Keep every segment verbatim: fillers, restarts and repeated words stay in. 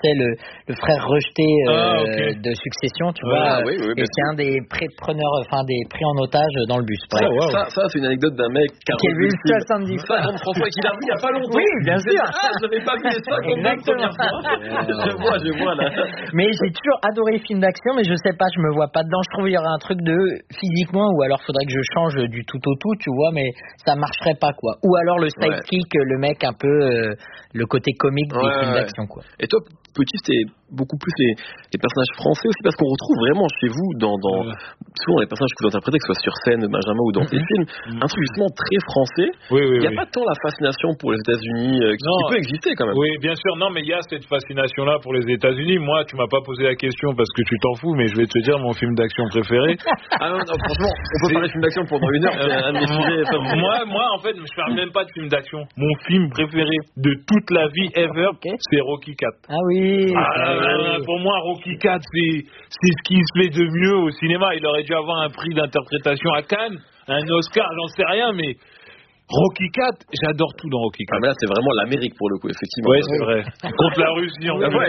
sais, le, le frère rejeté euh, ah, okay. de Succession, tu ah, vois. Oui, oui, et c'est un des preneurs, enfin des pris en otage dans le bus. Ça, wow. ça, ça c'est une anecdote d'un mec qui a vu le soixante-dix fois François et qui l'a vu il n'y a pas longtemps. Oui, bien sûr. Ah, je n'avais pas vu ça comme la première fois. Je vois, je vois là. Mais j'ai toujours adoré les films d'action, mais je sais pas, je me vois pas dedans. Je trouve qu'il y aurait un truc de physiquement, ou alors faudrait que je change du tout au tout, tu vois, mais ça marcherait pas, quoi. Ou alors le sidekick, ouais. le mec un peu, euh, le côté comique des ouais, films ouais. d'action, quoi. Et toi, petit, c'était beaucoup plus les, les personnages français aussi, parce qu'on retrouve vraiment chez vous, dans, dans ouais. souvent les personnages que vous interprétez, que ce soit sur scène, Benjamin, ou dans tes films, mm-hmm. un truc justement très français. Oui, oui, il n'y a oui. pas tant la fascination pour les États-Unis euh, qui, qui peut exister quand même. Oui, bien sûr. Non, mais il y a cette fascination-là pour les États-Unis. Moi, tu m'as pas posé la question parce que tu t'en fous, mais je vais te dire mon film d'action préféré. Ah non, non, franchement, on peut parler de film d'action pendant une heure. C'est un de mes sujets. moi, moi, en fait, je parle même pas de film d'action. Mon film préféré de toute la vie ever, okay. c'est Rocky quatre. Ah oui. Ah, ah, oui. Pour moi, Rocky quatre, c'est c'est ce qui se fait de mieux au cinéma. Il aurait dû avoir un prix d'interprétation à Cannes, un Oscar, j'en sais rien, mais Rocky quatre, j'adore tout dans Rocky quatre. Ah mais là, c'est vraiment l'Amérique pour le coup, effectivement. Oui, c'est vrai. Contre la Russie, en même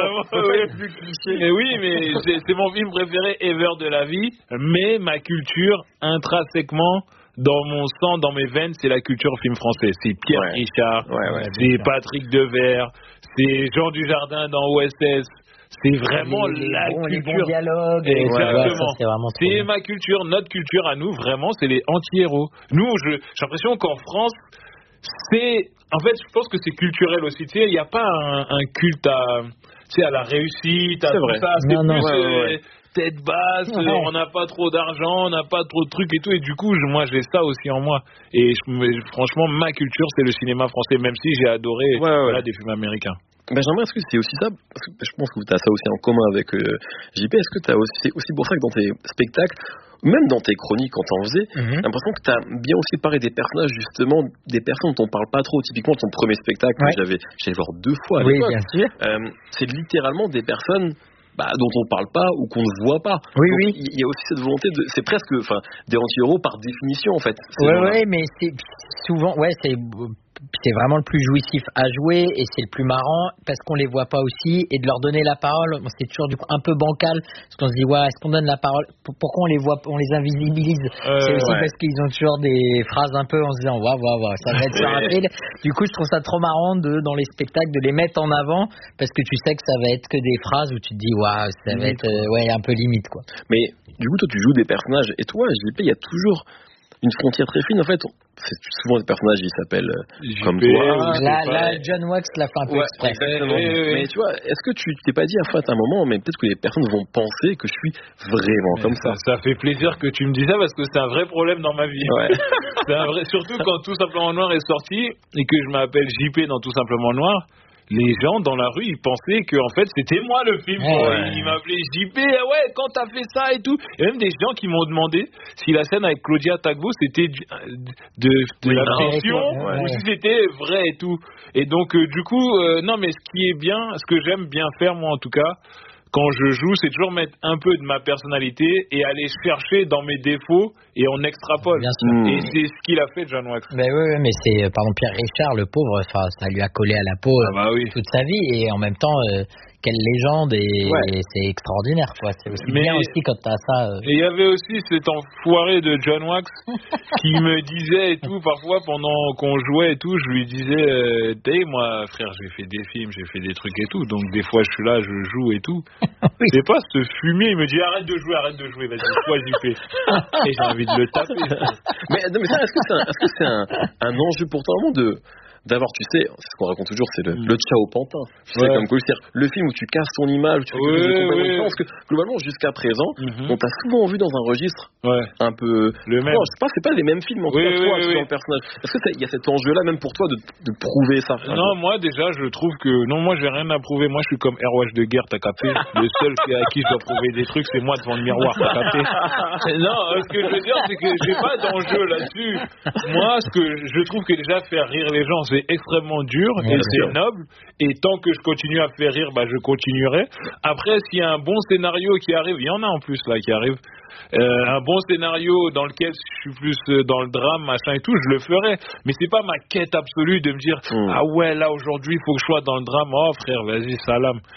temps. Mais oui, mais c'est, c'est mon film préféré ever de la vie. Mais ma culture, intrinsèquement, dans mon sang, dans mes veines, c'est la culture film français. C'est Pierre ouais. Richard, ouais, ouais, c'est Patrick Devers, c'est Jean Dujardin dans O S S. C'est vraiment les, les la bons, culture. Les bons dialogues. Exactement. Ouais, ça, c'est vraiment c'est ma culture, notre culture à nous, vraiment, c'est les anti-héros. Nous, je, j'ai l'impression qu'en France, c'est... En fait, je pense que c'est culturel aussi. Tu sais, il n'y a pas un, un culte à, tu sais, à la réussite, à c'est tout vrai. ça. C'est non, plus... Non, ouais, euh, ouais. tête basse, ouais. on n'a pas trop d'argent, on n'a pas trop de trucs et tout, et du coup, je, moi, j'ai ça aussi en moi. Et je, franchement, ma culture, c'est le cinéma français, même si j'ai adoré ouais, ouais. Voilà, des films américains. Benjamin, est-ce que c'est aussi ça? Parce que je pense que tu as ça aussi en commun avec euh, J P. Est-ce que tu as aussi, c'est aussi pour ça que dans tes spectacles, même dans tes chroniques quand t'en faisais, mm-hmm. j'ai l'impression que tu as bien aussi parlé des personnages, justement, des personnes dont on parle pas trop. Typiquement, ton premier spectacle, ouais. j'avais, j'allais voir deux fois à oui, l'époque. Bien sûr. Euh, c'est littéralement des personnes bah, dont on parle pas ou qu'on ne voit pas. Oui, donc, oui. Il y a aussi cette volonté de, c'est presque, enfin, des anti-héros par définition, en fait. Oui, oui, mais c'est souvent, ouais, c'est. C'est vraiment le plus jouissif à jouer et c'est le plus marrant parce qu'on les voit pas aussi et de leur donner la parole, c'est toujours du coup un peu bancal parce qu'on se dit ouais, est-ce qu'on donne la parole, pourquoi on les voit, on les invisibilise, euh, c'est aussi ouais. parce qu'ils ont toujours des phrases un peu en se disant waouh waouh waouh, ça va être sur un fil. Du coup, je trouve ça trop marrant de dans les spectacles de les mettre en avant parce que tu sais que ça va être que des phrases où tu te dis waouh, ça va être euh, ouais un peu limite quoi. Mais du coup, toi tu joues des personnages et toi, J P, il y a toujours une frontière très fine en fait. C'est souvent des personnages qui s'appellent J P, comme toi. Là, là, John Wax l'a fait un peu ouais, exprès. Exactement. Oui, oui, oui. Mais tu vois, est-ce que tu t'es pas dit en fait à un moment, mais peut-être que les personnes vont penser que je suis vraiment mais comme ça. ça. Ça fait plaisir que tu me dis ça parce que c'est un vrai problème dans ma vie. Ouais. C'est un vrai, surtout quand Tout Simplement Noir est sorti et que je m'appelle J P dans Tout Simplement Noir. Les gens dans la rue, ils pensaient que en fait c'était moi le film. Ouais. Ils m'appelaient J P. Ah ouais, quand t'as fait ça et tout. Et même des gens qui m'ont demandé si la scène avec Claudia Tagbo c'était de, de, de oui, la fiction ouais. ou si c'était vrai et tout. Et donc euh, du coup, euh, non mais ce qui est bien, ce que j'aime bien faire moi en tout cas, quand je joue, c'est toujours mettre un peu de ma personnalité et aller chercher dans mes défauts et on extrapole. Bien sûr. Et c'est ce qu'il a fait, John Wax. Ben oui, oui, mais c'est, pardon, Pierre Richard, le pauvre, ça, ça lui a collé à la peau ah bah oui. toute sa vie et en même temps, euh, quelle légende et, ouais. et c'est extraordinaire, quoi. C'est aussi mais, bien aussi quand t'as ça. Euh... Et il y avait aussi cet enfoiré de John Wax qui me disait et tout, parfois pendant qu'on jouait et tout, je lui disais, euh, t'es moi, frère, j'ai fait des films, j'ai fait des trucs et tout, donc des fois je suis là, je joue et tout. oui. C'est pas ce fumier, il me dit arrête de jouer, arrête de jouer, vas-y, quoi j'y fais. Et j'ai envie de le taper. mais, non, mais ça, est-ce que c'est un, est-ce que c'est un, un enjeu pour toi vraiment de d'avoir, tu sais, c'est ce qu'on raconte toujours, c'est le, mm. le Ciao Pantin. Tu sais, ouais. comme quoi, c'est-à-dire le film où tu casses ton image, où tu fais quelque chose de complètement différent. Parce que globalement, jusqu'à présent, mm-hmm. on t'a souvent vu dans un registre ouais. un peu. Le même. Non, je sais pas, c'est pas les mêmes films en tout oui, cas, toi, oui, tu oui. dans le personnage. Est-ce qu'il y a cet enjeu-là, même pour toi, de, de prouver ça? Non, moi, déjà, je trouve que. Non, moi, j'ai rien à prouver. Moi, je suis comme Airwash de guerre, t'as capté? Le seul à qui je dois prouver des trucs, c'est moi devant le miroir, t'as capté? Non, ce que je veux dire, c'est que j'ai pas d'enjeu là-dessus. Moi, ce que je trouve que déjà, faire rire les gens, c'est extrêmement dur et c'est noble, et tant que je continue à faire rire, bah je continuerai. Après, s'il y a un bon scénario qui arrive, il y en a en plus là qui arrive, euh, un bon scénario dans lequel je suis plus dans le drame, machin et tout, je le ferai. Mais c'est pas ma quête absolue de me dire mmh. ah ouais là aujourd'hui il faut que je sois dans le drame. Oh frère, vas-y salam.